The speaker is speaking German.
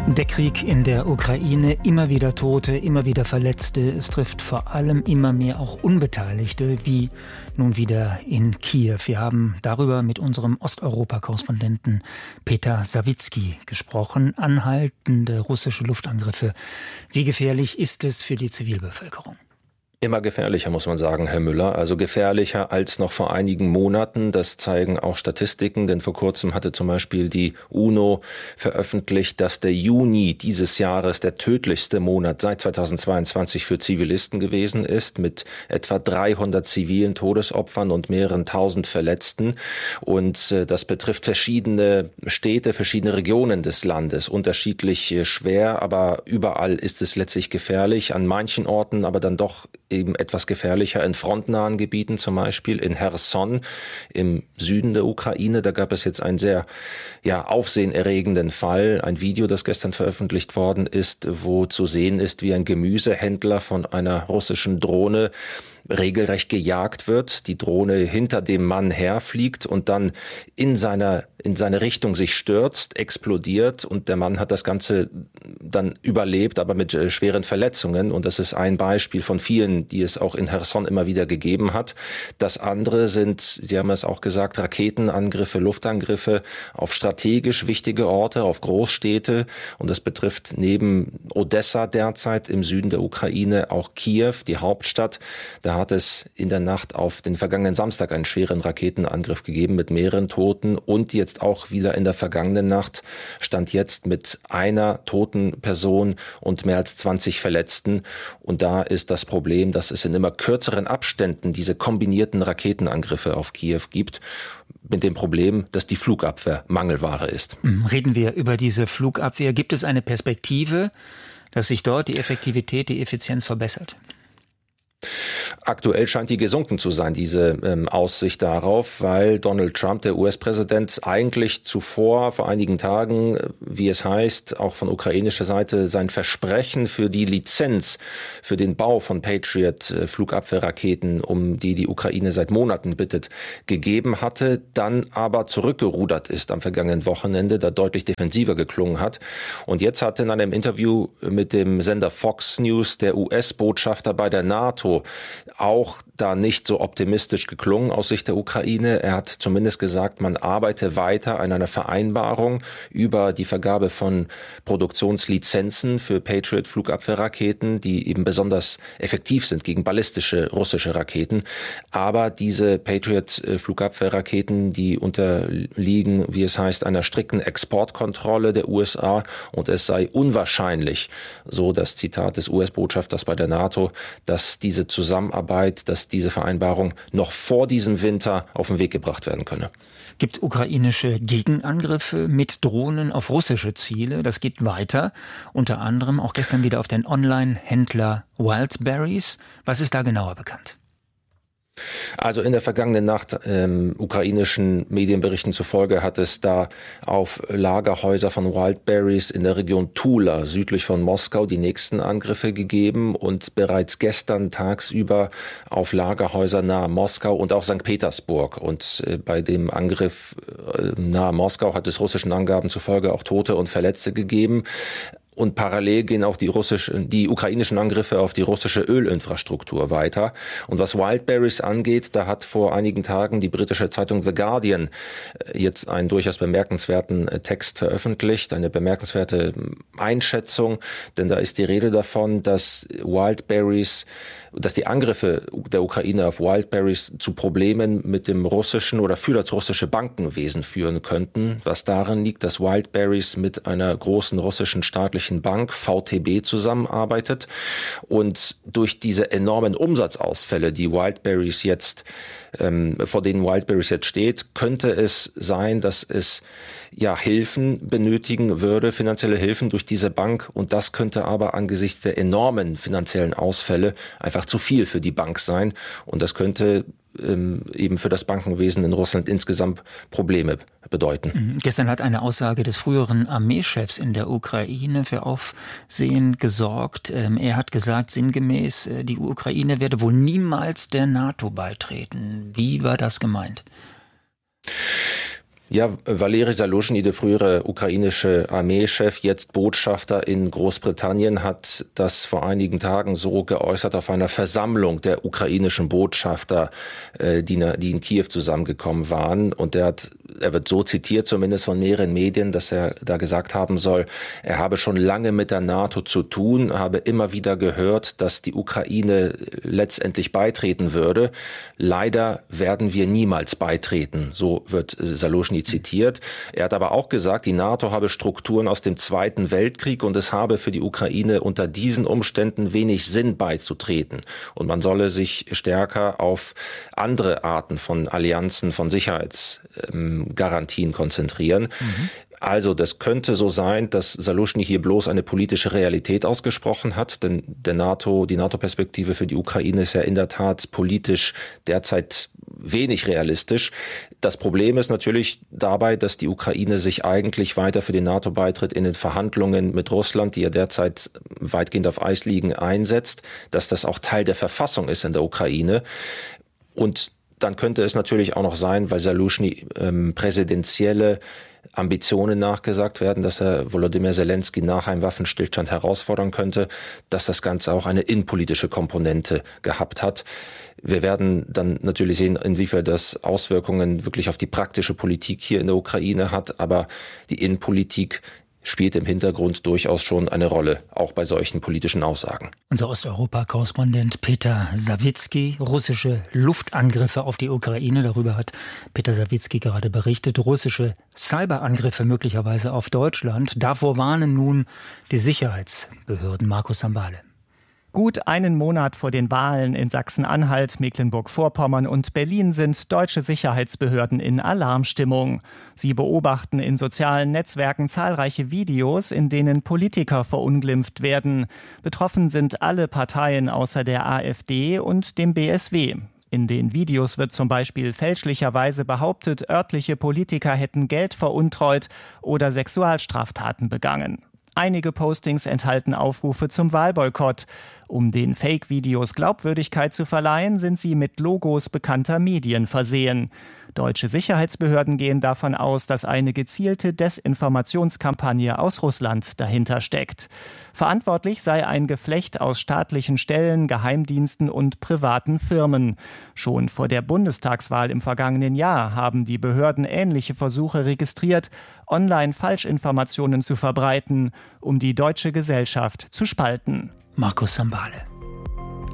Der Krieg in der Ukraine, immer wieder Tote, immer wieder Verletzte. Es trifft vor allem immer mehr auch Unbeteiligte, wie nun wieder in Kiew. Wir haben darüber mit unserem Osteuropa-Korrespondenten Peter Sawicki gesprochen. Anhaltende russische Luftangriffe. Wie gefährlich ist es für die Zivilbevölkerung? Immer gefährlicher, muss man sagen, Herr Müller. Also gefährlicher als noch vor einigen Monaten. Das zeigen auch Statistiken, denn vor kurzem hatte zum Beispiel die UNO veröffentlicht, dass der Juni dieses Jahres der tödlichste Monat seit 2022 für Zivilisten gewesen ist, mit etwa 300 zivilen Todesopfern und mehreren tausend Verletzten. Und das betrifft verschiedene Städte, verschiedene Regionen des Landes, unterschiedlich schwer, aber überall ist es letztlich gefährlich. An manchen Orten aber dann doch eben etwas gefährlicher in frontnahen Gebieten, zum Beispiel in Cherson im Süden der Ukraine. Da gab es jetzt einen sehr aufsehenerregenden Fall, ein Video, das gestern veröffentlicht worden ist, wo zu sehen ist, wie ein Gemüsehändler von einer russischen Drohne regelrecht gejagt wird, die Drohne hinter dem Mann herfliegt und dann in seine Richtung sich stürzt, explodiert und der Mann hat das Ganze dann überlebt, aber mit schweren Verletzungen. Und das ist ein Beispiel von vielen, die es auch in Cherson immer wieder gegeben hat. Das andere sind, Sie haben es auch gesagt, Raketenangriffe, Luftangriffe auf strategisch wichtige Orte, auf Großstädte. Und das betrifft neben Odessa derzeit im Süden der Ukraine auch Kiew, die Hauptstadt. Da hat es in der Nacht auf den vergangenen Samstag einen schweren Raketenangriff gegeben mit mehreren Toten und jetzt auch wieder in der vergangenen Nacht stand jetzt mit einer toten Person und mehr als 20 Verletzten. Und da ist das Problem, dass es in immer kürzeren Abständen diese kombinierten Raketenangriffe auf Kiew gibt, mit dem Problem, dass die Flugabwehr Mangelware ist. Reden wir über diese Flugabwehr. Gibt es eine Perspektive, dass sich dort die Effektivität, die Effizienz verbessert? Aktuell scheint die gesunken zu sein, diese Aussicht darauf, weil Donald Trump, der US-Präsident, eigentlich zuvor, vor einigen Tagen, wie es heißt, auch von ukrainischer Seite sein Versprechen für die Lizenz für den Bau von Patriot-Flugabwehrraketen, um die Ukraine seit Monaten bittet, gegeben hatte, dann aber zurückgerudert ist am vergangenen Wochenende, da deutlich defensiver geklungen hat. Und jetzt hat in einem Interview mit dem Sender Fox News der US-Botschafter bei der NATO auch da nicht so optimistisch geklungen aus Sicht der Ukraine. Er hat zumindest gesagt, man arbeite weiter an einer Vereinbarung über die Vergabe von Produktionslizenzen für Patriot-Flugabwehrraketen, die eben besonders effektiv sind gegen ballistische russische Raketen. Aber diese Patriot-Flugabwehrraketen, die unterliegen, wie es heißt, einer strikten Exportkontrolle der USA und es sei unwahrscheinlich, so das Zitat des US-Botschafters bei der NATO, dass diese Zusammenarbeit, dass diese Vereinbarung noch vor diesem Winter auf den Weg gebracht werden könne. Gibt ukrainische Gegenangriffe mit Drohnen auf russische Ziele? Das geht weiter. Unter anderem auch gestern wieder auf den Online-Händler Wildberries. Was ist da genauer bekannt? Also in der vergangenen Nacht, ukrainischen Medienberichten zufolge, hat es da auf Lagerhäuser von Wildberries in der Region Tula, südlich von Moskau, die nächsten Angriffe gegeben und bereits gestern tagsüber auf Lagerhäuser nahe Moskau und auch St. Petersburg. Und bei dem Angriff nahe Moskau hat es russischen Angaben zufolge auch Tote und Verletzte gegeben. Und parallel gehen auch die ukrainischen Angriffe auf die russische Ölinfrastruktur weiter. Und was Wildberries angeht, da hat vor einigen Tagen die britische Zeitung The Guardian jetzt einen durchaus bemerkenswerten Text veröffentlicht, eine bemerkenswerte Einschätzung, denn da ist die Rede davon, dass die Angriffe der Ukraine auf Wildberries zu Problemen mit dem russischen oder für das russische Bankenwesen führen könnten, was darin liegt, dass Wildberries mit einer großen russischen staatlichen Bank, VTB, zusammenarbeitet und durch diese enormen Umsatzausfälle, die Wildberries jetzt, vor denen Wildberries jetzt steht, könnte es sein, dass es Hilfen benötigen würde, finanzielle Hilfen durch diese Bank und das könnte aber angesichts der enormen finanziellen Ausfälle einfach zu viel für die Bank sein und das könnte eben für das Bankenwesen in Russland insgesamt Probleme bedeuten. Gestern hat eine Aussage des früheren Armeechefs in der Ukraine für Aufsehen gesorgt. Er hat gesagt, sinngemäß, die Ukraine werde wohl niemals der NATO beitreten. Wie war das gemeint? Ja, Valeri Zaluzhny, der frühere ukrainische Armeechef, jetzt Botschafter in Großbritannien, hat das vor einigen Tagen so geäußert auf einer Versammlung der ukrainischen Botschafter, die in Kiew zusammengekommen waren. Und er wird so zitiert, zumindest von mehreren Medien, dass er da gesagt haben soll, er habe schon lange mit der NATO zu tun, habe immer wieder gehört, dass die Ukraine letztendlich beitreten würde. Leider werden wir niemals beitreten, so wird Zaluzhny zitiert. Er hat aber auch gesagt, die NATO habe Strukturen aus dem Zweiten Weltkrieg und es habe für die Ukraine unter diesen Umständen wenig Sinn beizutreten. Und man solle sich stärker auf andere Arten von Allianzen, von Sicherheitsgarantien konzentrieren. Also das könnte so sein, dass Zaluzhny hier bloß eine politische Realität ausgesprochen hat, denn die NATO-Perspektive für die Ukraine ist ja in der Tat politisch derzeit wenig realistisch. Das Problem ist natürlich dabei, dass die Ukraine sich eigentlich weiter für den NATO-Beitritt in den Verhandlungen mit Russland, die ja derzeit weitgehend auf Eis liegen, einsetzt, dass das auch Teil der Verfassung ist in der Ukraine. Und dann könnte es natürlich auch noch sein, weil Zaluzhny präsidentielle Ambitionen nachgesagt werden, dass er Volodymyr Zelensky nach einem Waffenstillstand herausfordern könnte, dass das Ganze auch eine innenpolitische Komponente gehabt hat. Wir werden dann natürlich sehen, inwiefern das Auswirkungen wirklich auf die praktische Politik hier in der Ukraine hat, aber die Innenpolitik spielt im Hintergrund durchaus schon eine Rolle, auch bei solchen politischen Aussagen. Unser Osteuropa-Korrespondent Peter Sawicki, russische Luftangriffe auf die Ukraine, darüber hat Peter Sawicki gerade berichtet, russische Cyberangriffe möglicherweise auf Deutschland. Davor warnen nun die Sicherheitsbehörden. Markus Sambale. Gut einen Monat vor den Wahlen in Sachsen-Anhalt, Mecklenburg-Vorpommern und Berlin sind deutsche Sicherheitsbehörden in Alarmstimmung. Sie beobachten in sozialen Netzwerken zahlreiche Videos, in denen Politiker verunglimpft werden. Betroffen sind alle Parteien außer der AfD und dem BSW. In den Videos wird zum Beispiel fälschlicherweise behauptet, örtliche Politiker hätten Geld veruntreut oder Sexualstraftaten begangen. Einige Postings enthalten Aufrufe zum Wahlboykott. Um den Fake-Videos Glaubwürdigkeit zu verleihen, sind sie mit Logos bekannter Medien versehen. Deutsche Sicherheitsbehörden gehen davon aus, dass eine gezielte Desinformationskampagne aus Russland dahinter steckt. Verantwortlich sei ein Geflecht aus staatlichen Stellen, Geheimdiensten und privaten Firmen. Schon vor der Bundestagswahl im vergangenen Jahr haben die Behörden ähnliche Versuche registriert, online Falschinformationen zu verbreiten, um die deutsche Gesellschaft zu spalten. Markus Sambale.